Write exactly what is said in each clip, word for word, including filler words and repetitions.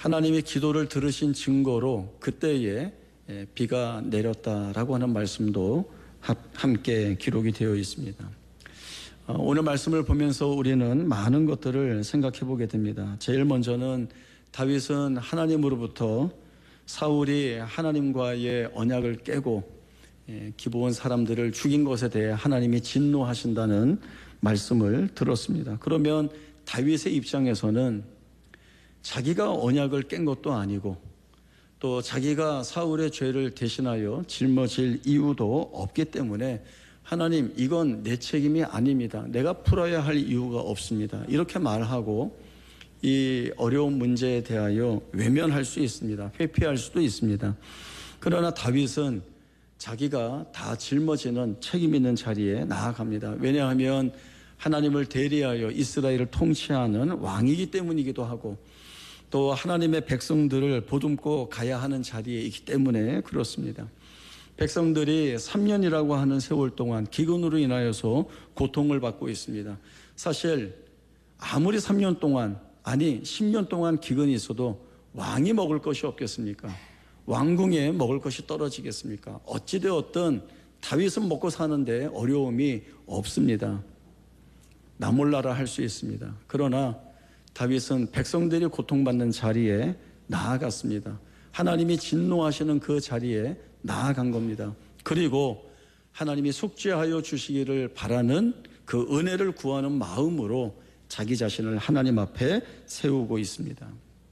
하나님의 기도를 들으신 증거로 그때에 비가 내렸다라고 하는 말씀도 함께 기록이 되어 있습니다. 오늘 말씀을 보면서 우리는 많은 것들을 생각해 보게 됩니다. 제일 먼저는 다윗은 하나님으로부터 사울이 하나님과의 언약을 깨고 기브온 사람들을 죽인 것에 대해 하나님이 진노하신다는 말씀을 들었습니다. 그러면 다윗의 입장에서는 자기가 언약을 깬 것도 아니고 또 자기가 사울의 죄를 대신하여 짊어질 이유도 없기 때문에 하나님, 이건 내 책임이 아닙니다. 내가 풀어야 할 이유가 없습니다. 이렇게 말하고 이 어려운 문제에 대하여 외면할 수 있습니다. 회피할 수도 있습니다. 그러나 다윗은 자기가 다 짊어지는 책임 있는 자리에 나아갑니다. 왜냐하면 하나님을 대리하여 이스라엘을 통치하는 왕이기 때문이기도 하고 또 하나님의 백성들을 보듬고 가야 하는 자리에 있기 때문에 그렇습니다. 백성들이 삼 년이라고 하는 세월 동안 기근으로 인하여서 고통을 받고 있습니다. 사실 아무리 삼 년 동안, 아니 십 년 동안 기근이 있어도 왕이 먹을 것이 없겠습니까? 왕궁에 먹을 것이 떨어지겠습니까? 어찌되었든 다윗은 먹고 사는데 어려움이 없습니다. 나 몰라라 할 수 있습니다. 그러나 다윗은 백성들이 고통받는 자리에 나아갔습니다. 하나님이 진노하시는 그 자리에 나아간 겁니다. 그리고 하나님이 속죄하여 주시기를 바라는 그 은혜를 구하는 마음으로 자기 자신을 하나님 앞에 세우고 있습니다.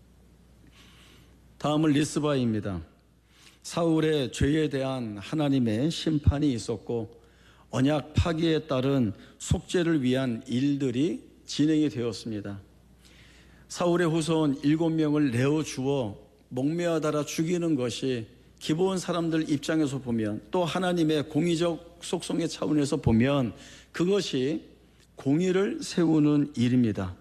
다음은 리스바입니다. 사울의 죄에 대한 하나님의 심판이 있었고 언약 파기에 따른 속죄를 위한 일들이 진행이 되었습니다. 사울의 후손 일곱 명을 내어주어 목매어달아 죽이는 것이 기브온 사람들 입장에서 보면 또 하나님의 공의적 속성의 차원에서 보면 그것이 공의를 세우는 일입니다.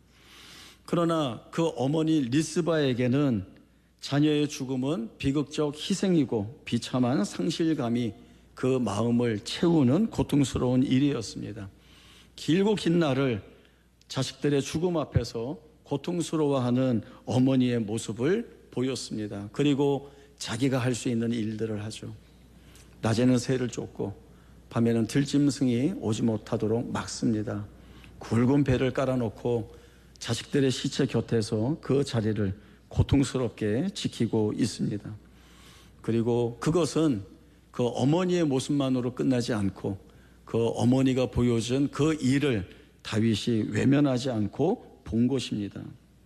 그러나 그 어머니 리스바에게는 자녀의 죽음은 비극적 희생이고 비참한 상실감이 그 마음을 채우는 고통스러운 일이었습니다. 길고 긴 날을 자식들의 죽음 앞에서 고통스러워하는 어머니의 모습을 보였습니다. 그리고 자기가 할 수 있는 일들을 하죠. 낮에는 새를 쫓고 밤에는 들짐승이 오지 못하도록 막습니다. 굵은 배를 깔아놓고 자식들의 시체 곁에서 그 자리를 고통스럽게 지키고 있습니다. 그리고 그것은 그 어머니의 모습만으로 끝나지 않고 그 어머니가 보여준 그 일을 다윗이 외면하지 않고 본 것입니다.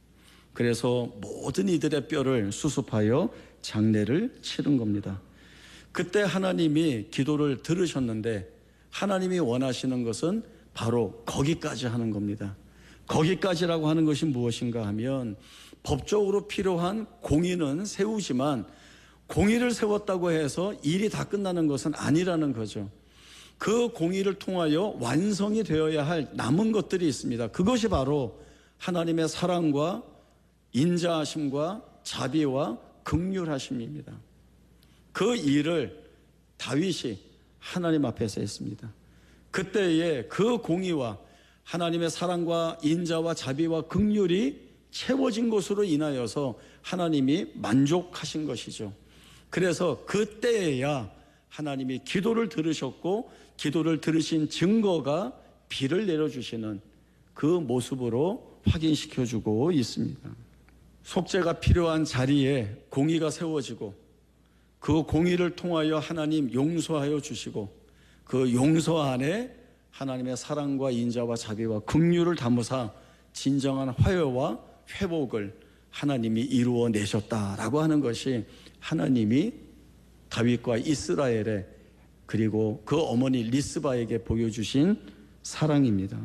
그래서 모든 이들의 뼈를 수습하여 장례를 치른 겁니다. 그때 하나님이 기도를 들으셨는데 하나님이 원하시는 것은 바로 거기까지 하는 겁니다. 거기까지라고 하는 것이 무엇인가 하면 법적으로 필요한 공의는 세우지만 공의를 세웠다고 해서 일이 다 끝나는 것은 아니라는 거죠. 그 공의를 통하여 완성이 되어야 할 남은 것들이 있습니다. 그것이 바로 하나님의 사랑과 인자하심과 자비와 긍휼하심입니다. 그 일을 다윗이 하나님 앞에서 했습니다. 그때에 그 공의와 하나님의 사랑과 인자와 자비와 긍휼이 채워진 것으로 인하여서 하나님이 만족하신 것이죠. 그래서 그때에야 하나님이 기도를 들으셨고 기도를 들으신 증거가 비를 내려주시는 그 모습으로 확인시켜주고 있습니다. 속죄가 필요한 자리에 공의가 세워지고 그 공의를 통하여 하나님 용서하여 주시고 그 용서 안에 하나님의 사랑과 인자와 자비와 긍휼을 담으사 진정한 화해와 회복을 하나님이 이루어내셨다라고 하는 것이 하나님이 다윗과 이스라엘에 그리고 그 어머니 리스바에게 보여주신 사랑입니다.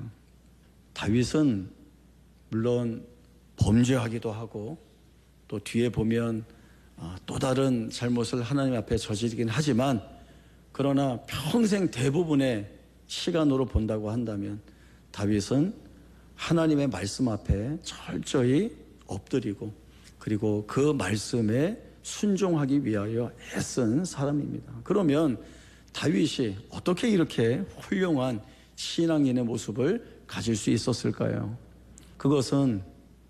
다윗은 물론 범죄하기도 하고 또 뒤에 보면 또 다른 잘못을 하나님 앞에 저지르긴 하지만 그러나 평생 대부분의 시간으로 본다고 한다면 다윗은 하나님의 말씀 앞에 철저히 엎드리고 그리고 그 말씀에 순종하기 위하여 애쓴 사람입니다. 그러면 다윗이 어떻게 이렇게 훌륭한 신앙인의 모습을 가질 수 있었을까요? 그것은